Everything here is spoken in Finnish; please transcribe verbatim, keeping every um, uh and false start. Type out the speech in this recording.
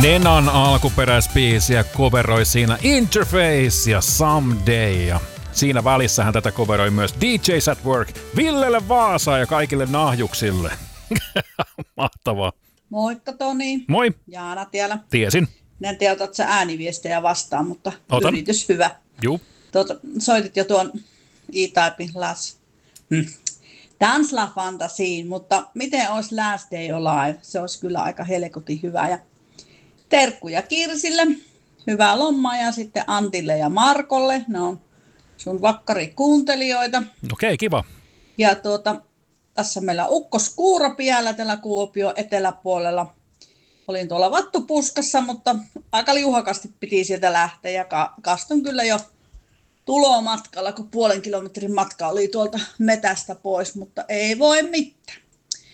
Nenan alkuperäisbiisiä coveroi siinä Interface ja Someday. Ja siinä välissähän tätä coveroi myös D Js at Work Villelle Vaasa ja kaikille nahjuksille. Mahtavaa. Moikka Toni. Moi. Jaana täällä. Tiesin. En tiedä, otat sä ääniviestejä vastaan, mutta Otan. Yritys hyvä. Juu. Tuota, soitit jo tuon E-Typin Last hmm. Dance La Fantasiin, mutta miten olisi Last Day Alive? Se olisi kyllä aika helkutin hyvä. Ja terkkuja Kirsille, hyvää lommaa ja sitten Antille ja Markolle. Ne on sun vakkarikuuntelijoita. Okei, okay, kiva. Ja tuota, tässä meillä Ukkos Kuuropiällä tällä Kuopion eteläpuolella. Olin tuolla vattupuskassa, mutta aika liuhakasti piti sieltä lähteä ja ka- kastun kyllä jo tulomatkalla, kun puolen kilometrin matka oli tuolta metästä pois, mutta ei voi mitään.